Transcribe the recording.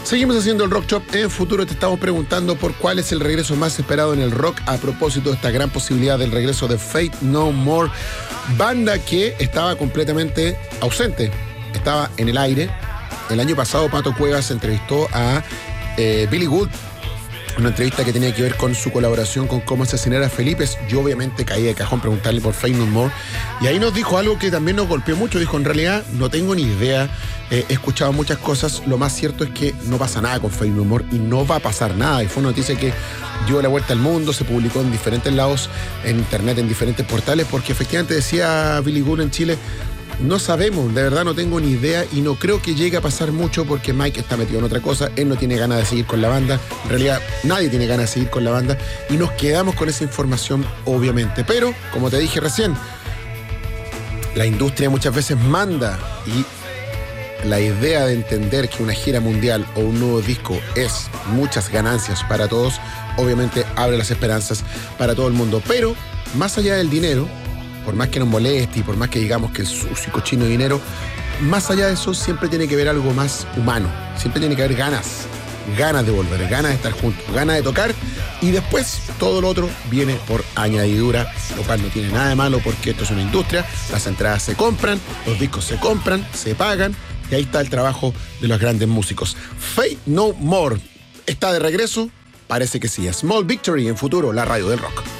Seguimos haciendo el Rock Shop. En futuro te estamos preguntando por cuál es el regreso más esperado en el rock a propósito de esta gran posibilidad del regreso de Faith No More, banda que estaba completamente ausente, estaba en el aire. El año pasado Pato Cuevas entrevistó a Billy Gould, una entrevista que tenía que ver con su colaboración con Cómo asesinar a Felipe. Yo obviamente caí de cajón preguntarle por Faith No More, y ahí nos dijo algo que también nos golpeó mucho. Dijo, en realidad no tengo ni idea, he escuchado muchas cosas, lo más cierto es que no pasa nada con Faith No More y no va a pasar nada. Y fue una noticia que dio la vuelta al mundo, se publicó en diferentes lados, en internet, en diferentes portales, porque efectivamente decía Billy Gould en Chile, no sabemos, de verdad no tengo ni idea y no creo que llegue a pasar mucho porque Mike está metido en otra cosa, él no tiene ganas de seguir con la banda, en realidad nadie tiene ganas de seguir con la banda y nos quedamos con esa información obviamente. Pero, como te dije recién, la industria muchas veces manda y la idea de entender que una gira mundial o un nuevo disco es muchas ganancias para todos, obviamente abre las esperanzas para todo el mundo. Pero, más allá del dinero, por más que nos moleste y por más que digamos que es sucio y cochino dinero, más allá de eso siempre tiene que haber algo más humano. Siempre tiene que haber ganas de volver, ganas de estar juntos, ganas de tocar, y después todo lo otro viene por añadidura, lo cual no tiene nada de malo porque esto es una industria, las entradas se compran, los discos se compran, se pagan, y ahí está el trabajo de los grandes músicos. Faith No More está de regreso, parece que sí. Small Victory en futuro, la radio del rock.